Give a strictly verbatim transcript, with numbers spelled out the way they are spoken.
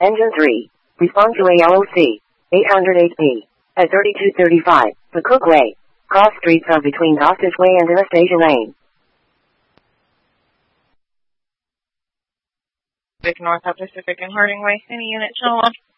Engine three. Respond to A L O C. eight hundred H P. At thirty-two thirty-five, the Cook Way. Cross streets are between Gossage Way and Anastasia Lane. Vic North Pacific and Harding Way. Any unit, channel one.